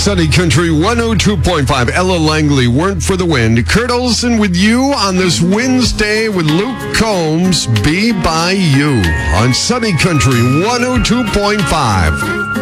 Sunny Country 102.5. Ella Langley, Weren't for the Wind. Kurt Olson with you on this Wednesday with Luke Combs, Be By You on Sunny Country 102.5.